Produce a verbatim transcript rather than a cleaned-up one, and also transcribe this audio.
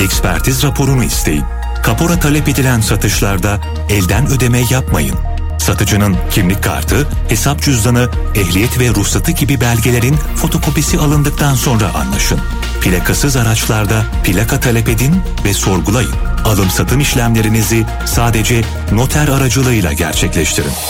ekspertiz raporunu isteyin. Kapora talep edilen satışlarda elden ödeme yapmayın. Satıcının kimlik kartı, hesap cüzdanı, ehliyet ve ruhsatı gibi belgelerin fotokopisi alındıktan sonra anlaşın. Plakasız araçlarda plaka talep edin ve sorgulayın. Alım-satım işlemlerinizi sadece noter aracılığıyla gerçekleştirin.